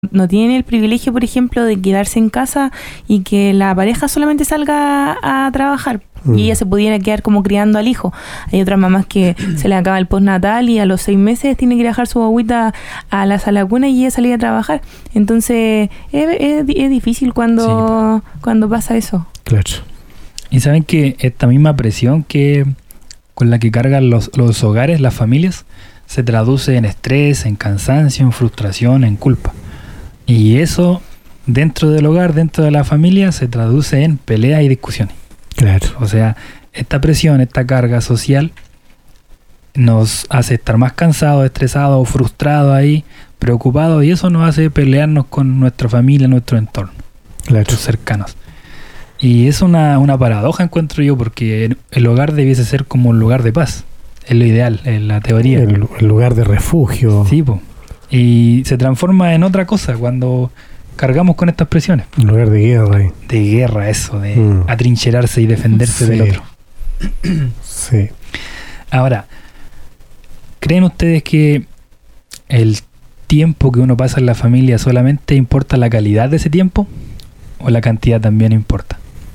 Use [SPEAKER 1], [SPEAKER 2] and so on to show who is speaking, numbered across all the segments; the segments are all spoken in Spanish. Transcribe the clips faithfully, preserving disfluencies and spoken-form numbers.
[SPEAKER 1] no tienen el privilegio, por ejemplo, de quedarse en casa y que la pareja solamente salga a, a trabajar mm. y ella se pudiera quedar como criando al hijo. Hay otras mamás que se le acaba el postnatal y a los seis meses tiene que ir a dejar su guaguita a la sala cuna y ella salir a trabajar. Entonces es, es, es difícil cuando, sí. cuando pasa eso.
[SPEAKER 2] Claro.
[SPEAKER 3] Y saben que esta misma presión que con la que cargan los, los hogares, las familias, se traduce en estrés, en cansancio, en frustración, en culpa. Y eso, dentro del hogar, dentro de la familia, se traduce en peleas y discusiones.
[SPEAKER 2] Claro.
[SPEAKER 3] O sea, esta presión, esta carga social nos hace estar más cansados, estresados, frustrados ahí, preocupados, y eso nos hace pelearnos con nuestra familia, nuestro entorno,
[SPEAKER 2] claro.
[SPEAKER 3] nuestros cercanos. Y es una, una paradoja, encuentro yo, porque el hogar debiese ser como un lugar de paz. Es lo ideal, es la teoría.
[SPEAKER 2] El, el lugar de refugio.
[SPEAKER 3] Sí, po. Y se transforma en otra cosa cuando cargamos con estas presiones.
[SPEAKER 2] Un lugar de guerra. ¿eh?
[SPEAKER 3] De guerra, eso, de
[SPEAKER 2] mm.
[SPEAKER 3] atrincherarse y defenderse
[SPEAKER 2] sí.
[SPEAKER 3] del otro.
[SPEAKER 2] Sí.
[SPEAKER 3] Ahora, ¿creen ustedes que el tiempo que uno pasa en la familia solamente importa la calidad de ese tiempo? ¿O la cantidad también importa?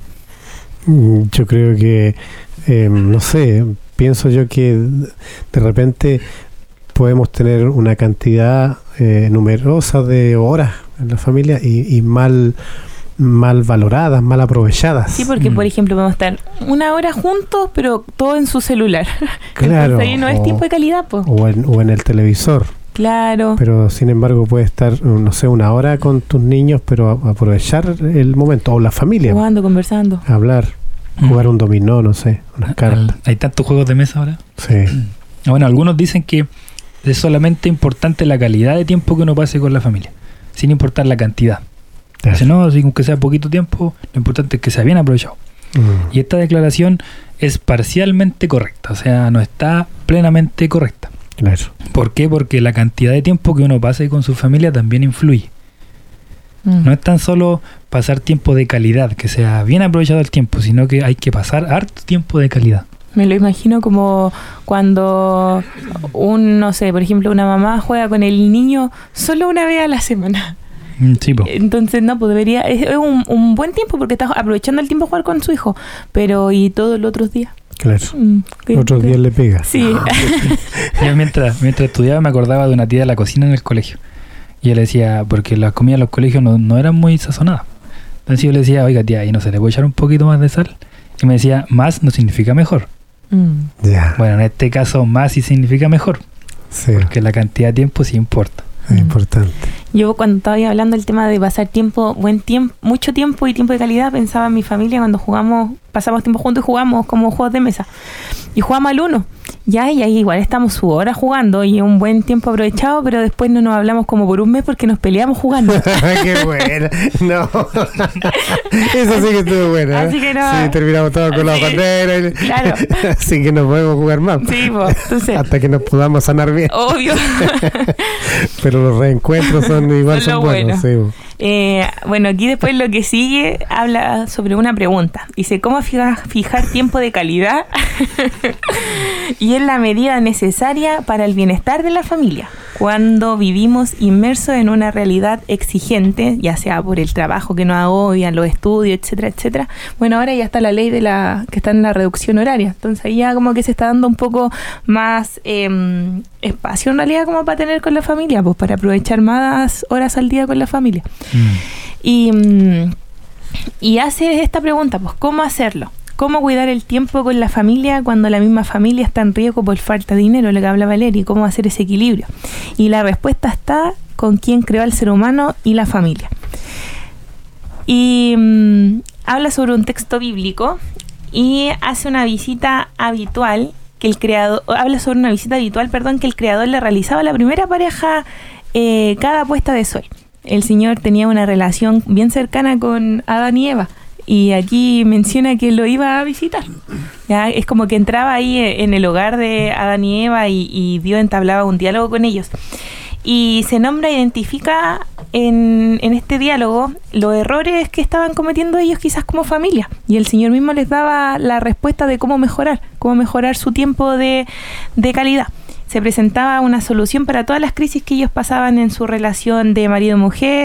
[SPEAKER 2] Yo creo que, eh, no sé, pienso yo que de repente podemos tener una cantidad eh, numerosa de horas en la familia y, y mal mal valoradas, mal aprovechadas.
[SPEAKER 1] Sí, porque mm. por ejemplo podemos estar una hora juntos, pero todo en su celular.
[SPEAKER 2] Claro.
[SPEAKER 1] Entonces ahí no o, es tiempo de calidad, po.
[SPEAKER 2] O en, o en el televisor.
[SPEAKER 1] Claro.
[SPEAKER 2] Pero sin embargo puedes estar, no sé, una hora con tus niños, pero a, aprovechar el momento, o la familia.
[SPEAKER 1] Jugando, conversando.
[SPEAKER 2] Hablar, mm. jugar un dominó, no sé, unas cartas.
[SPEAKER 3] ¿Hay tantos juegos de mesa ahora?
[SPEAKER 2] Sí.
[SPEAKER 3] Bueno, algunos dicen que es solamente importante la calidad de tiempo que uno pase con la familia, sin importar la cantidad. Claro. Si no, así aunque sea poquito tiempo, lo importante es que sea bien aprovechado. Mm. Y esta declaración es parcialmente correcta, o sea, no está plenamente correcta.
[SPEAKER 2] Claro.
[SPEAKER 3] ¿Por qué? Porque la cantidad de tiempo que uno pase con su familia también influye. Mm. No es tan solo pasar tiempo de calidad, que sea bien aprovechado el tiempo, sino que hay que pasar harto tiempo de calidad.
[SPEAKER 1] Me lo imagino como cuando un, no sé, por ejemplo, una mamá juega con el niño solo una vez a la semana.
[SPEAKER 3] Sí, po.
[SPEAKER 1] Entonces, no, pues debería, es, es un, un buen tiempo porque estás aprovechando el tiempo a jugar con su hijo, pero ¿y todos los otros días?
[SPEAKER 2] Claro. Mm, otros días le pega.
[SPEAKER 1] Sí.
[SPEAKER 3] Yo mientras, mientras estudiaba me acordaba de una tía de la cocina en el colegio. Y yo le decía, porque las comidas en los colegios no, no eran muy sazonadas. Entonces yo le decía, oiga tía, ¿y no se le puede echar un poquito más de sal? Y me decía, más no significa mejor.
[SPEAKER 2] Mm. Yeah.
[SPEAKER 3] Bueno, en este caso más sí significa mejor.
[SPEAKER 2] Sí.
[SPEAKER 3] Porque la cantidad de tiempo sí importa.
[SPEAKER 2] Es importante.
[SPEAKER 1] Yo cuando estaba hablando del tema de pasar tiempo, buen tiempo, mucho tiempo y tiempo de calidad, pensaba en mi familia cuando jugamos, pasamos tiempo juntos y jugamos como juegos de mesa. Y jugamos al uno. Ya, y ahí igual estamos su hora jugando y un buen tiempo aprovechado, pero después no nos hablamos como por un mes porque nos peleamos jugando.
[SPEAKER 2] ¡Qué buena! No. Eso sí que estuvo buena.
[SPEAKER 1] Así que no.
[SPEAKER 2] Sí, terminamos todos con la bandera.
[SPEAKER 1] Claro.
[SPEAKER 2] Así que no podemos jugar más.
[SPEAKER 1] Sí, pues, entonces.
[SPEAKER 2] Hasta que nos podamos sanar bien.
[SPEAKER 1] Obvio.
[SPEAKER 2] Pero los reencuentros son igual, son, son buenos.
[SPEAKER 1] Bueno.
[SPEAKER 2] Sí.
[SPEAKER 1] Eh, bueno, aquí después lo que sigue habla sobre una pregunta. Dice, ¿cómo fijar, fijar tiempo de calidad? Y es la medida necesaria para el bienestar de la familia. Cuando vivimos inmersos en una realidad exigente, ya sea por el trabajo que nos agobian, los estudios, etcétera, etcétera. Bueno, ahora ya está la ley de la que está en la reducción horaria. Entonces ahí ya como que se está dando un poco más eh, espacio en realidad como para tener con la familia, pues para aprovechar más horas al día con la familia. Mm. Y, y hace esta pregunta, pues, ¿cómo hacerlo? ¿Cómo cuidar el tiempo con la familia cuando la misma familia está en riesgo por falta de dinero? Lo que hablaba Valeri, ¿cómo hacer ese equilibrio? Y la respuesta está con quién creó al ser humano y la familia. Y mmm, habla sobre un texto bíblico y hace una visita habitual que el creador, habla sobre una visita habitual, perdón, que el creador le realizaba a la primera pareja eh, cada puesta de sol. El Señor tenía una relación bien cercana con Adán y Eva. Y aquí menciona que lo iba a visitar. ¿Ya? Es como que entraba ahí en el hogar de Adán y Eva y, y Dios entablaba un diálogo con ellos. Y se nombra, identifica en, en este diálogo los errores que estaban cometiendo ellos quizás como familia. Y el Señor mismo les daba la respuesta de cómo mejorar, cómo mejorar su tiempo de, de calidad. se presentaba una solución para todas las crisis que ellos pasaban en su relación de marido-mujer